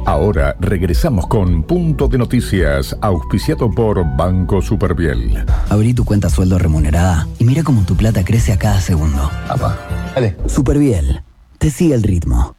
Ahora regresamos con Punto de Noticias, auspiciado por Banco Superviel. Abrí tu cuenta sueldo remunerada y mira cómo tu plata crece a cada segundo. Dale. Superviel, te sigue el ritmo.